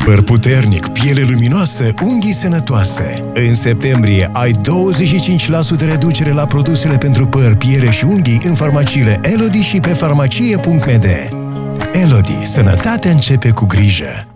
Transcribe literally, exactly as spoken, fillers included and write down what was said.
Păr puternic, piele luminoasă, unghii sănătoase. În septembrie ai douăzeci și cinci la sută reducere la produsele pentru păr, piele și unghii în farmaciile Elodie și pe farmacie punct m d. Elodie. Sănătatea începe cu grijă.